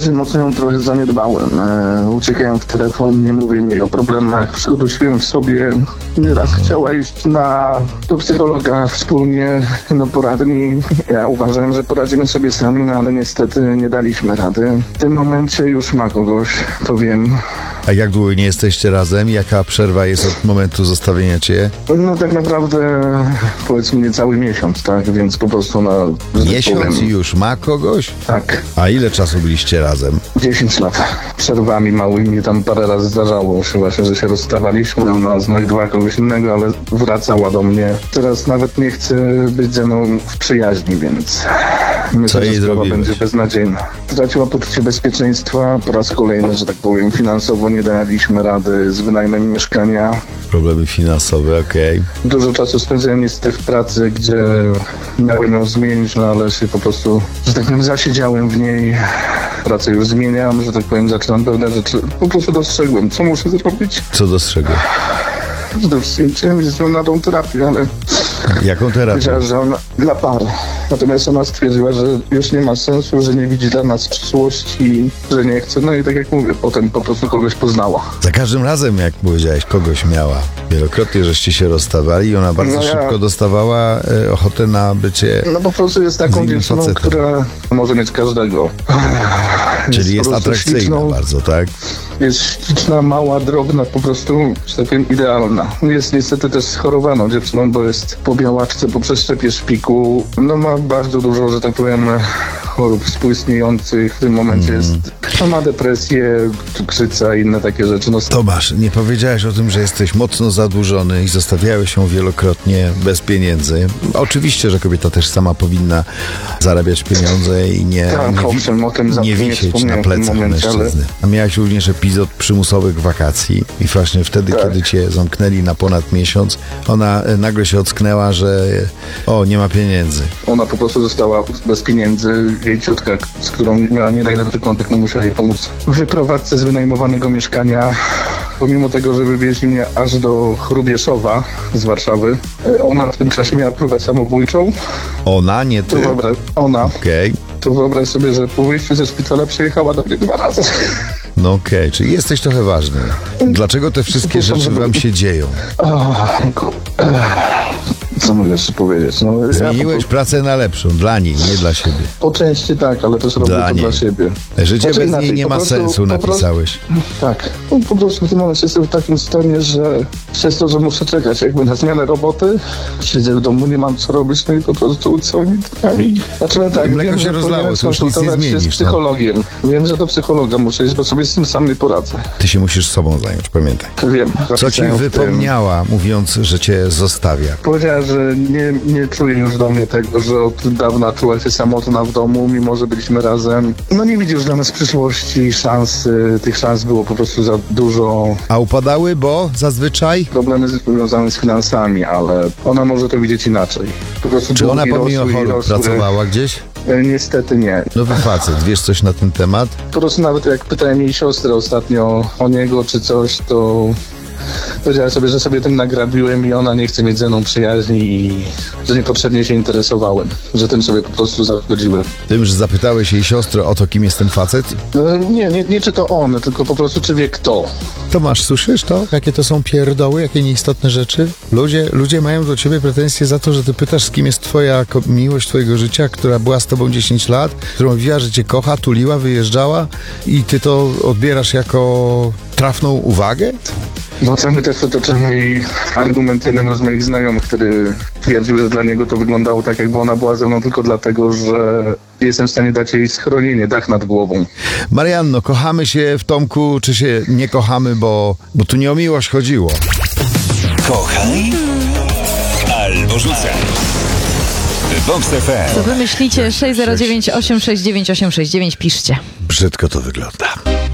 że mocno ją trochę zaniedbałem. Uciekałem w telefon, nie mówię jej o problemach, udusiłem w sobie. Nieraz chciała iść do psychologa wspólnie, do poradni. Ja uważałem, że poradzimy sobie sami, no ale niestety nie daliśmy rady. W tym momencie już ma kogoś, to wiem. A jak długo nie jesteście razem? Jaka przerwa jest od momentu zostawienia cię? No tak naprawdę powiedzmy niecały miesiąc, tak? Więc po prostu Miesiąc już ma kogoś? Tak. A ile czasu byliście razem? 10 lat. Przerwami małymi tam parę razy zdarzało się właśnie, że się rozstawaliśmy. Ona znajdowała kogoś innego, ale wracała do mnie. Teraz nawet nie chce być ze mną w przyjaźni, więc myślę, że sprawa będzie beznadziejna. Straciła poczucie bezpieczeństwa. Po raz kolejny, że tak powiem, finansowo nie daliśmy rady z wynajmem mieszkania. Problemy finansowe, okej. Dużo czasu spędzałem niestety w pracy, gdzie miałem ją zmienić, no ale się po prostu, że tak powiem, zasiedziałem w niej. Pracę już zmieniam, że tak powiem, zaczynam pewne rzeczy. Po prostu dostrzegłem, co muszę zrobić. Co dostrzegłeś? Przede wszystkim chciałem wziąć na tą terapię, ale jaką terapię? powiedziała, że ona dla par. Natomiast ona stwierdziła, że już nie ma sensu, że nie widzi dla nas przyszłości, że nie chce. No i tak jak mówię, potem po prostu kogoś poznała. Za każdym razem, jak powiedziałeś, kogoś miała. Wielokrotnie żeście się rozstawali i ona bardzo szybko dostawała ochotę na bycie. No po prostu jest taką dziewczyną, która może mieć każdego. Czyli jest atrakcyjna śliczną, bardzo, tak? Jest śliczna, mała, drobna, po prostu, że tak powiem, idealna. Jest niestety też schorowaną dziewczyną, bo jest po białaczce, po przeszczepie szpiku. No ma bardzo dużo, że tak powiem, chorób współistniejących. W tym momencie jest, ma depresję, cukrzyca i inne takie rzeczy. No. Tomasz, nie powiedziałeś o tym, że jesteś mocno zadłużony i zostawiałeś się wielokrotnie bez pieniędzy. Oczywiście, że kobieta też sama powinna zarabiać pieniądze i nie wisieć na plecach mężczyzny. A miałeś również epizod przymusowych wakacji i właśnie wtedy, kiedy cię zamknęli na ponad miesiąc, ona nagle się ocknęła, że nie ma pieniędzy. Ona po prostu została bez pieniędzy. Jej ciotka, z którą miała nie najlepszy kontakt, musiała jej pomóc w wyprowadzce z wynajmowanego mieszkania. Pomimo tego, że wywieźli mnie aż do Hrubieszowa z Warszawy, ona w tym czasie miała próbę samobójczą. Ona, nie ty? Ona. Okej. To wyobraź sobie, że po wyjściu ze szpitala przyjechała do mnie 2 razy. No okej, czyli jesteś trochę ważny. Dlaczego te wszystkie rzeczy wam się dzieją? Co mogę jeszcze powiedzieć? No, zmieniłeś pracę na lepszą, dla niej, nie dla siebie. Po części tak, ale też robię to dla siebie. Życie bez niej nie ma sensu, napisałeś. Tak. No, po prostu w tym momencie jestem w takim stanie, że przez to, że muszę czekać jakby na zmianę roboty, siedzę w domu, nie mam co robić, no i po prostu całymi dniami. Znaczy tak, mleko się rozlało, to już nic nie zmienisz. Z psychologiem. Wiem, że do psychologa muszę iść, bo sobie z tym sam nie poradzę. Ty się musisz sobą zająć, pamiętaj. Wiem. Co ci wypomniała, mówiąc, że cię zostawia? Powiedziała, że nie czuje już do mnie tego, że od dawna czuła się samotna w domu, mimo że byliśmy razem. No nie widzi już dla nas przyszłości, szansy. Tych szans było po prostu za dużo. A upadały, bo zazwyczaj? Problemy związane z finansami, ale ona może to widzieć inaczej. Po prostu czy ona pomimo chorób pracowała gdzieś? Niestety nie. Nowy facet, wiesz coś na ten temat? Po prostu nawet jak pytałem jej siostrę ostatnio o niego czy coś, to powiedziała sobie, że sobie tym nagrabiłem i ona nie chce mieć ze mną przyjaźni i że niepotrzebnie się interesowałem, że tym sobie po prostu zaszkodziłem. Tym, że zapytałeś jej siostrę o to, kim jest ten facet? Nie czy to on, tylko po prostu czy wie kto. Tomasz, słyszysz to? Jakie to są pierdoły, jakie nieistotne rzeczy? Ludzie mają do ciebie pretensje za to, że ty pytasz, z kim jest twoja miłość twojego życia, która była z tobą 10 lat, którą mówiła, że cię kocha, tuliła, wyjeżdżała i ty to odbierasz jako trafną uwagę? No sami też przytoczyli argument jeden z moich znajomych, który twierdził, że dla niego to wyglądało tak, jakby ona była ze mną tylko dlatego, że jestem w stanie dać jej schronienie, dach nad głową. Marianno, kochamy się w Tomku, czy się nie kochamy, bo tu nie o miłość chodziło. Kochaj albo rzucaj. Vox FM. Co wy myślicie? 609 869 869, piszcie. Brzydko to wygląda.